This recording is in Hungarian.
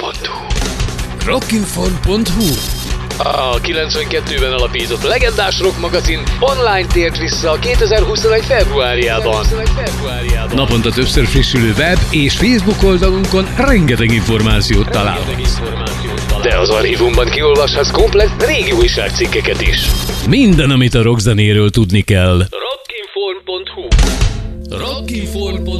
Rockinform.hu. A 92-ben alapított legendás rock magazin online tért vissza a 2021 februárjában. Naponta többször frissülő web és Facebook oldalunkon rengeteg információt találhatsz. De az archívumban kiolvashatsz komplett régi újságcikkeket is. Minden, amit a rockzenéről tudni kell. Rockinform.hu. Rockinform.hu